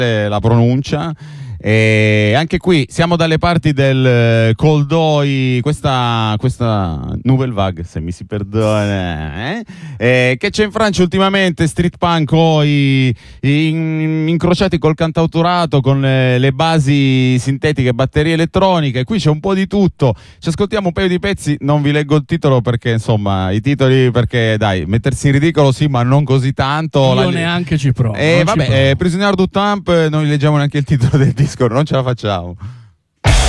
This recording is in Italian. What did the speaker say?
la pronuncia. E anche qui siamo dalle parti del Coldoi, questa Nouvelle Vague, se mi si perdona, che c'è in Francia ultimamente, street punk incrociati col cantautorato, con le basi sintetiche, batterie elettroniche. Qui c'è un po' di tutto, ci ascoltiamo un paio di pezzi, non vi leggo il titolo perché insomma i titoli, perché dai, mettersi in ridicolo sì, ma non così tanto. Io neanche ci provo. Prisoner du Temps, non leggiamo neanche il titolo del disco, non ce la facciamo.